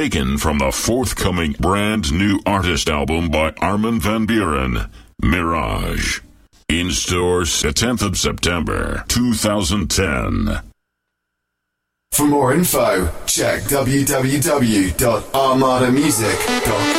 taken from the forthcoming brand new artist album by Armin van Buuren, Mirage. In stores the 10th of September, 2010. For more info, check www.armadamusic.com.